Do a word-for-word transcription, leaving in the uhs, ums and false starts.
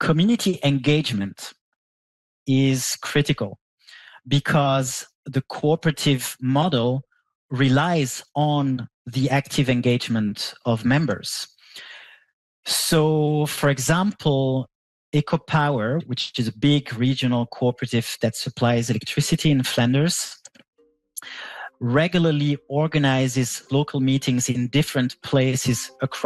community engagement is critical because the cooperative model relies on the active engagement of members. So, for example, EcoPower, which is a big regional cooperative that supplies electricity in Flanders, regularly organizes local meetings in different places across